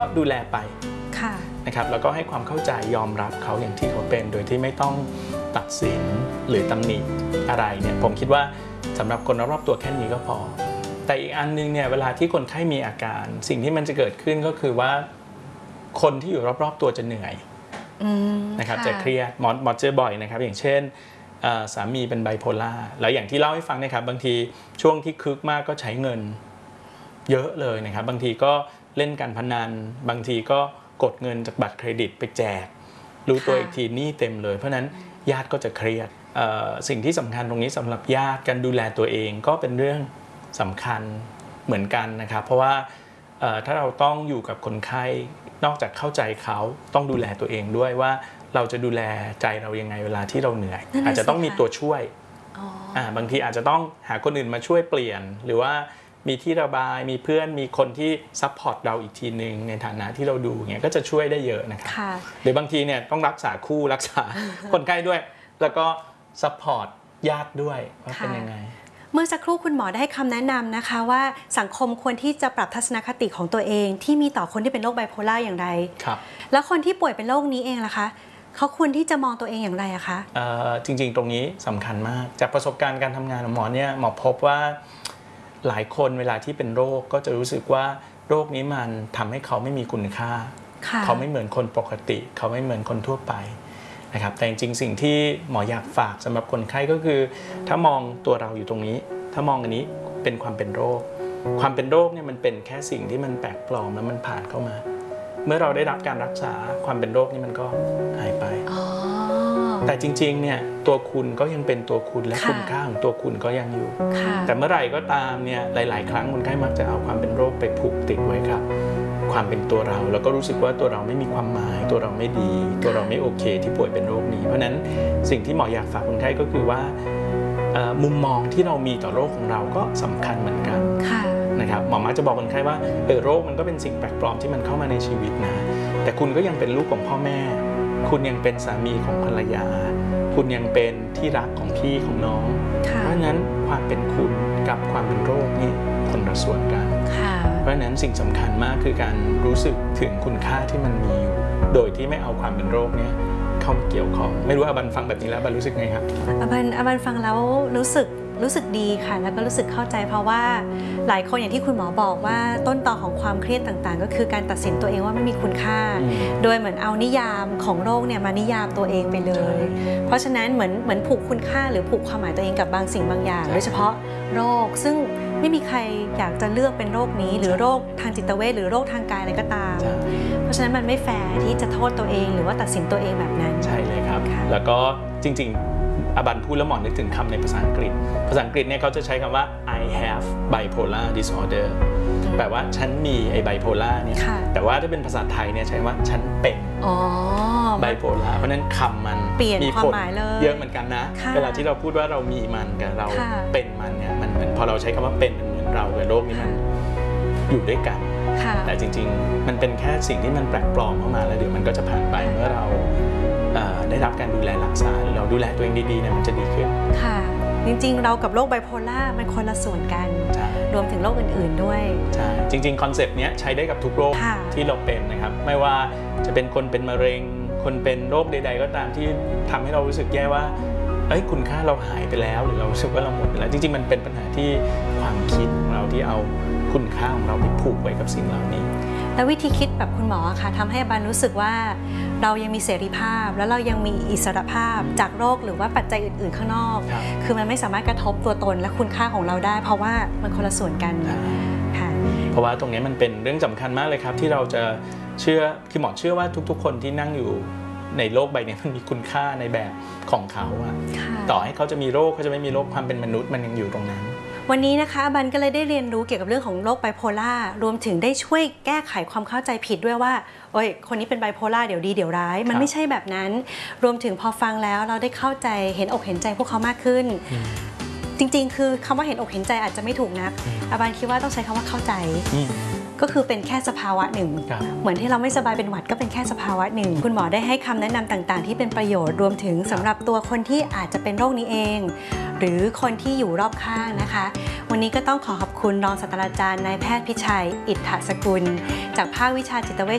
ดูแลไปค่ะนะครับแล้วก็ให้ความเข้าใจยอมรับเขาอย่างที่เขาเป็นโดยที่ไม่ต้องตัดสินหรือตำหนิอะไรเนี่ยผมคิดว่าสำหรับคนรอบๆตัวแค่นี้ก็พอแต่อีกอันนึงเนี่ยเวลาที่คนไข้มีอาการสิ่งที่มันจะเกิดขึ้นก็คือว่าคนที่อยู่รอบๆตัวจะเหนื่อยนะครับจะเครียดหมอเจอบ่อยนะครับอย่างเช่นสามีเป็นไบโพล่าแล้วอย่างที่เล่าให้ฟังนะครับบางทีช่วงที่คึกมากก็ใช้เงินเยอะเลยนะครับบางทีก็เล่นการพนันบางทีก็กดเงินจากบัตรเครดิตไปแจกรู้ตัวอีกทีหนี้เต็มเลยเพราะนั้นญาติก็จะเครียดสิ่งที่สำคัญตรงนี้สำหรับญาติการดูแลตัวเองก็เป็นเรื่องสำคัญเหมือนกันนะครับเพราะว่าถ้าเราต้องอยู่กับคนไข้นอกจากเข้าใจเขาต้องดูแลตัวเองด้วยว่าเราจะดูแลใจเรายังไงเวลาที่เราเหนื่อยอาจจะต้องมีตัวช่วยบางทีอาจจะต้องหาคนอื่นมาช่วยเปลี่ยนหรือว่ามีที่ระบายมีเพื่อนมีคนที่ซัพพอร์ตเราอีกทีนึงในฐานะที่เราดูเงี้ยก็จะช่วยได้เยอะนะครับหรือบางทีเนี่ยต้องรักษาคู่รักษาคนไข้ด้วยแล้วก็ซัพพอร์ตญาติด้วยว่าเป็นยังไงเมื่อสักครู่คุณหมอได้ให้คำแนะนำนะคะว่าสังคมควรที่จะปรับทัศนคติของตัวเองที่มีต่อคนที่เป็นโรคไบโพล่าอย่างไรครับแล้วคนที่ป่วยเป็นโรคนี้เองล่ะคะเขาควรที่จะมองตัวเองอย่างไรอะคะจริงๆตรงนี้สำคัญมากจากประสบการณ์การทำงานของหมอเนี่ยหมอพบว่าหลายคนเวลาที่เป็นโรคก็จะรู้สึกว่าโรคนี้มันทำให้เขาไม่มีคุณค่าเขาไม่เหมือนคนปกติเขาไม่เหมือนคนทั่วไปนะครับแต่จริงๆสิ่งที่หมออยากฝากสำหรับคนไข้ก็คือถ้ามองตัวเราอยู่ตรงนี้ถ้ามองอันนี้เป็นความเป็นโรคความเป็นโรคเนี่ยมันเป็นแค่สิ่งที่มันแปลกปลอมแล้วมันผ่านเข้ามาเมื่อเราได้รับการรักษาความเป็นโรคนี้มันก็หายไปแต่จริงๆเนี่ยตัวคุณก็ยังเป็นตัวคุณและคุณค่าของตัวคุณก็ยังอยู่แต่เมื่อไหร่ก็ตามเนี่ยหลายๆครั้งคนไข้มักจะเอาความเป็นโรคไปผูกติดไว้ครับความเป็นตัวเราแล้วก็รู้สึกว่าตัวเราไม่มีความหมายตัวเราไม่ดีตัวเราไม่โอเคที่ป่วยเป็นโรคนี้เพราะนั้นสิ่งที่หมออยากฝากคนไข้ก็คือว่ามุมมองที่เรามีต่อโรคของเราก็สำคัญเหมือนกันนะครับหมอมักจะบอกคนไข้ว่าโรคมันก็เป็นสิ่งแปลกปลอมที่มันเข้ามาในชีวิตนะแต่คุณก็ยังเป็นลูกของพ่อแม่คุณยังเป็นสามีของภรรยาคุณยังเป็นที่รักของพี่ของน้องเพราะฉะนั้นความเป็นคุณกับความเป็นโรคนี่คนละส่วนกันเพราะฉะนั้นสิ่งสำคัญมากคือการรู้สึกถึงคุณค่าที่มันมีอยู่โดยที่ไม่เอาความเป็นโรคเนี่ยเข้ามาเกี่ยวข้องไม่รู้อบันฟังแบบนี้แล้วอบันรู้สึกไงครับอบันฟังแล้วรู้สึกดีค่ะแล้วก็รู้สึกเข้าใจเพราะว่าหลายคนอย่างที่คุณหมอบอกว่าต้นตอของความเครียดต่างๆก็คือการตัดสินตัวเองว่าไม่มีคุณค่าโดยเหมือนเอานิยามของโรคเนี่ยมานิยามตัวเองไปเลยเพราะฉะนั้นเหมือนผูกคุณค่าหรือผูกความหมายตัวเองกับบางสิ่งบางอย่างโดยเฉพาะโรคซึ่งไม่มีใครอยากจะเลือกเป็นโรคนี้หรือโรคทางจิตเวชหรือโรคทางกายอะไรก็ตามเพราะฉะนั้นมันไม่แฟร์ที่จะโทษตัวเองหรือว่าตัดสินตัวเองแบบนั้นใช่เลยครับแล้วก็จริงๆอบันพูดแล้วหมอนึกถึงคำในภาษาอังกฤษเนี่ยเขาจะใช้คำว่า I have bipolar disorder แปลว่าฉันมีไอ้ไบโพล่าเนี่ยแต่ว่าถ้าเป็นภาษาไทยเนี่ยใช้ว่าฉันเป็นไบโพล่าเพราะนั้นคำมันมีผลเยอะเหมือนกันนะเวลาที่เราพูดว่าเรามีมันกับเราเป็นมันเนี่ยมันเหมือนพอเราใช้คำว่าเป็นมันเหมือนเรากับโรคนี้มันอยู่ด้วยกันแต่จริงๆมันเป็นแค่สิ่งที่มันแปลกปลอมเข้ามาแล้วเดี๋ยวมันก็จะผ่านไปเมื่อเราได้รับการดูแลรักษาเราดูแลตัวเองดีๆเนี่ยมันจะดีขึ้นค่ะจริงๆเรากับโรคไบโพล่ามันคนละส่วนกันรวมถึงโรคอื่นๆด้วยใช่จริงๆคอนเซปต์นี้ใช้ได้กับทุกโรคที่เราเป็นนะครับไม่ว่าจะเป็นคนเป็นมะเร็งคนเป็นโรคใดๆก็ตามที่ทำให้เรารู้สึกแย่ว่าคุณค่าเราหายไปแล้วหรือเรารู้สึกว่าเราหมดไปแล้วจริงๆมันเป็นปัญหาที่ความคิดของเราที่เอาคุณค่าของเราไปผูกไว้กับสิ่งเหล่านี้แล้ววิธีคิดแบบคุณหมอค่ะทำให้บันรู้สึกว่าเรายังมีเสรีภาพแล้วเรายังมีอิสรภาพจากโรคหรือว่าปัจจัยอื่นๆข้างนอกคือมันไม่สามารถกระทบตัวตนและคุณค่าของเราได้เพราะว่ามันคนละส่วนกันค่ะเพราะว่าตรงนี้มันเป็นเรื่องสำคัญมากเลยครับที่เราจะเชื่อคือหมอเชื่อว่าทุกๆคนที่นั่งอยู่ในโลกใบนี้มันมีคุณค่าในแบบของเขาต่อให้เขาจะมีโรคเขาจะไม่มีโรคความเป็นมนุษย์มันยังอยู่ตรงนั้นวันนี้นะคะบันก็เลยได้เรียนรู้เกี่ยวกับเรื่องของโรคไบโพล่ารวมถึงได้ช่วยแก้ไขความเข้าใจผิดด้วยว่าคนนี้เป็นไบโพล่าเดี๋ยวดีเดี๋ยวร้ายมันไม่ใช่แบบนั้นรวมถึงพอฟังแล้วเราได้เข้าใจเห็นอกเห็นใจพวกเขามากขึ้นจริงๆคือคำว่าเห็นอกเห็นใจอาจจะไม่ถูกนักบันคิดว่าต้องใช้คำว่าเข้าใจก็คือเป็นแค่สภาวะหนึ่งเหมือนที่เราไม่สบายเป็นหวัดก็เป็นแค่สภาวะหนึ่งคุณหมอได้ให้คำแนะนำต่างๆที่เป็นประโยชน์รวมถึงสำหรับตัวคนที่อาจจะเป็นโรคนี้เองหรือคนที่อยู่รอบข้างนะคะวันนี้ก็ต้องขอขอบคุณรองศาสตราจารย์นายแพทย์พิชัยอิทธสกุลจากภาควิชาจิตเวช